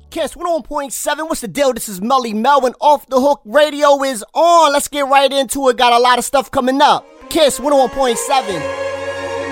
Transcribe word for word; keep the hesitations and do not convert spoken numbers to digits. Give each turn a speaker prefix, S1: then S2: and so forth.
S1: Kiss one oh one point seven, what's the deal? This is Melly Melvin. Off the Hook Radio is on. Let's get right into it. Got a lot of stuff coming up. Kiss one oh one point seven.